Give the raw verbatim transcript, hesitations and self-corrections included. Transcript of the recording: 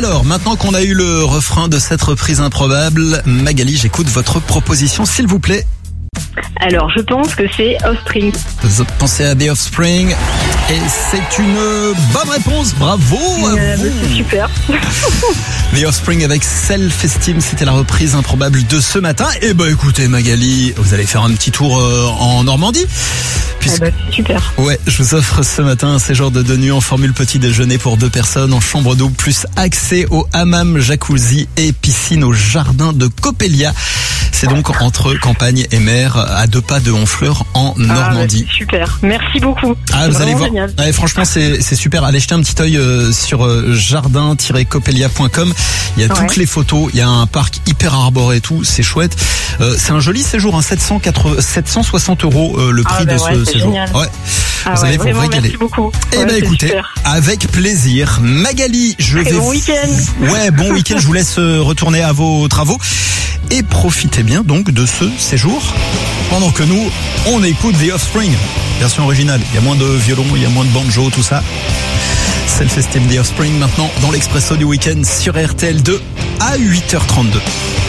Alors, maintenant qu'on a eu le refrain de cette reprise improbable, Magali, j'écoute votre proposition, s'il vous plaît. Alors, je pense que c'est Offspring. Vous pensez à The Offspring et c'est une bonne réponse, bravo à Euh, vous. c'est super. The Offspring avec Self-Esteem, c'était la reprise improbable de ce matin. Et bah écoutez Magali, vous allez faire un petit tour euh, en Normandie. Ah bah, c'est super. Ouais, je vous offre ce matin un séjour de deux nuits en formule petit déjeuner pour deux personnes en chambre double, plus accès au hammam, jacuzzi et piscine au jardin de Coppelia. C'est donc entre campagne et mer, à deux pas de Honfleur en Normandie. Ah, bah, super. Merci beaucoup. Ah, C'est vous allez vraiment voir. génial. Ouais, franchement, c'est, c'est super. Allez jeter un petit œil euh, sur euh, jardin tiret coppelia point com. Il y a Ouais. toutes les photos. Il y a un parc hyper arboré et tout. C'est chouette. Euh, c'est un joli séjour, hein, sept cent quatre-vingts, sept cent soixante euros euh, le Ah, prix bah de ouais, ce c'est séjour. génial. Ouais. Ah, vous ouais, allez vous vraiment, régaler. merci beaucoup. Eh Ouais, ben c'est écoutez, super. avec plaisir. Magali, je Très vais. bon week-end. Ouais, bon week-end. Je vous laisse euh, retourner à vos travaux et profitez bien donc de ce séjour pendant que nous on écoute The Offspring, version originale. Il y a moins de violon, il y a moins de banjo, tout ça. Self-Esteem, The Offspring maintenant dans l'Expresso du week-end sur R T L deux à huit heures trente-deux.